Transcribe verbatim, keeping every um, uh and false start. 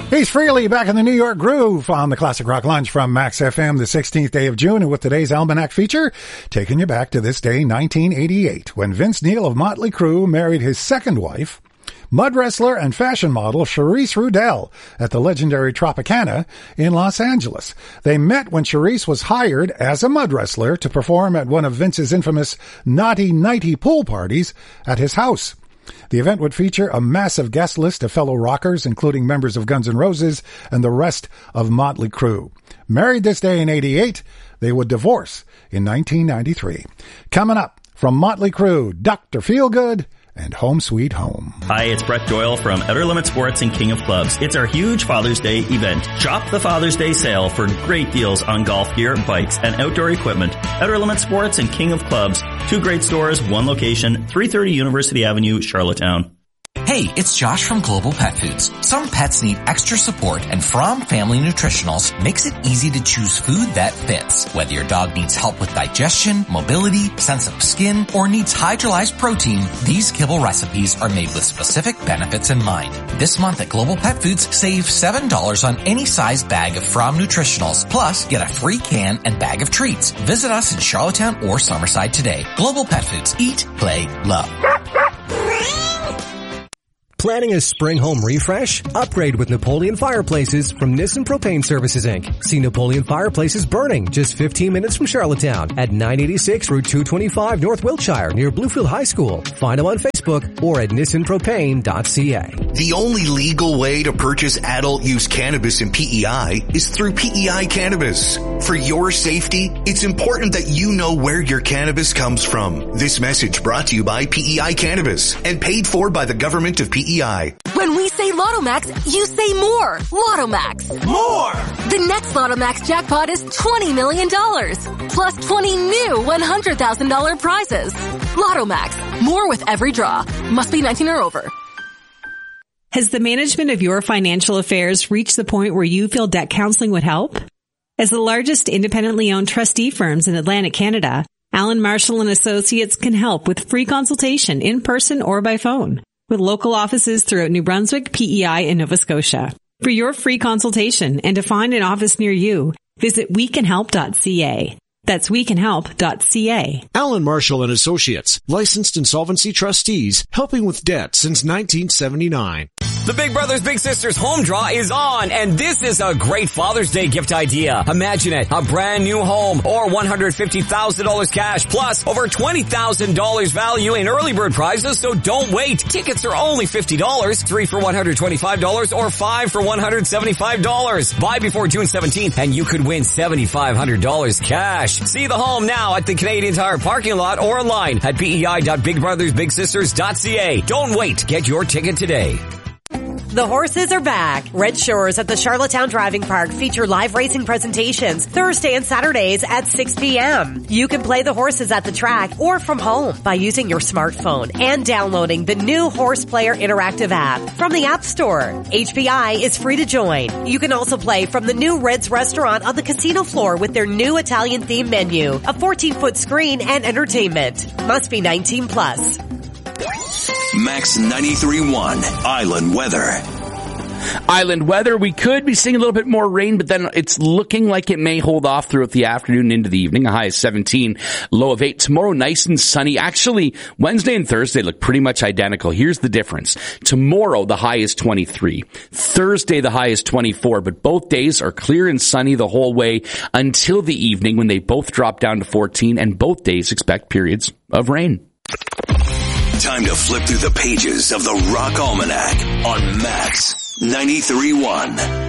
Ace Frehley back in the New York groove on the Classic Rock Lunch from Max F M, the sixteenth day of June, and with today's Almanac feature, taking you back to this day, nineteen eighty-eight, when Vince Neil of Motley Crue married his second wife, mud wrestler and fashion model Charisse Rudell, at the legendary Tropicana in Los Angeles. They met when Charisse was hired as a mud wrestler to perform at one of Vince's infamous Naughty Nighty pool parties at his house. The event would feature a massive guest list of fellow rockers, including members of Guns N' Roses and the rest of Motley Crue. Married this day in eighty-eight, they would divorce in nineteen ninety-three. Coming up from Motley Crue, Doctor Feelgood and Home Sweet Home. Hi, it's Brett Doyle from Outer Limit Sports and King of Clubs. It's our huge Father's Day event. Shop the Father's Day sale for great deals on golf gear, bikes, and outdoor equipment. Outer Limit Sports and King of Clubs. Two great stores, one location, three thirty University Avenue, Charlottetown. Hey, it's Josh from Global Pet Foods. Some pets need extra support, and Fromm Family Nutritionals makes it easy to choose food that fits. Whether your dog needs help with digestion, mobility, sensitive skin, or needs hydrolyzed protein, these kibble recipes are made with specific benefits in mind. This month at Global Pet Foods, save seven dollars on any size bag of Fromm Nutritionals, plus get a free can and bag of treats. Visit us in Charlottetown or Summerside today. Global Pet Foods. Eat, play, love. Planning a spring home refresh? Upgrade with Napoleon Fireplaces from Nissen Propane Services, Incorporated. See Napoleon Fireplaces burning just fifteen minutes from Charlottetown at nine eighty-six Route two twenty-five North Wiltshire near Bluefield High School. Find them on Facebook or at nissen propane dot c a. The only legal way to purchase adult use cannabis in P E I is through P E I Cannabis. For your safety, it's important that you know where your cannabis comes from. This message brought to you by P E I Cannabis and paid for by the government of P E I. When we say LottoMax, you say more. LottoMax. More! The next LottoMax jackpot is twenty million dollars. Plus twenty new one hundred thousand dollars prizes. LottoMax. More with every draw. Must be nineteen or over. Has the management of your financial affairs reached the point where you feel debt counseling would help? As the largest independently owned trustee firms in Atlantic Canada, Allen Marshall and Associates can help with free consultation in person or by phone, with local offices throughout New Brunswick, P E I, and Nova Scotia. For your free consultation and to find an office near you, visit we can help dot c a. That's we can help dot c a. Allen Marshall and Associates, licensed insolvency trustees, helping with debt since nineteen seventy-nine. The Big Brothers Big Sisters home draw is on, and this is a great Father's Day gift idea. Imagine it, a brand new home or one hundred fifty thousand dollars cash plus over twenty thousand dollars value in early bird prizes, so don't wait. Tickets are only fifty dollars, three for one hundred twenty-five dollars or five for one hundred seventy-five dollars. Buy before June seventeenth and you could win seven thousand five hundred dollars cash. See the home now at the Canadian Tire parking lot or online at p e i dot big brothers big sisters dot c a. Don't wait. Get your ticket today. The horses are back. Red Shores at the Charlottetown Driving Park feature live racing presentations Thursday and Saturdays at six p.m. You can play the horses at the track or from home by using your smartphone and downloading the new Horse Player Interactive app from the App Store. H P I is free to join. You can also play from the new Red's Restaurant on the casino floor with their new Italian-themed menu, a fourteen-foot screen, and entertainment. Must be nineteen plus. Max ninety-three point one Island Weather. Island weather, we could be seeing a little bit more rain, but then it's looking like it may hold off throughout the afternoon into the evening. A high of seventeen, low of eight. Tomorrow, nice and sunny. Actually, Wednesday and Thursday look pretty much identical. Here's the difference. Tomorrow, the high is twenty-three. Thursday, the high is twenty-four, but both days are clear and sunny the whole way until the evening when they both drop down to fourteen, and both days expect periods of rain. Time to flip through the pages of the Rock Almanac on Max ninety-three point one.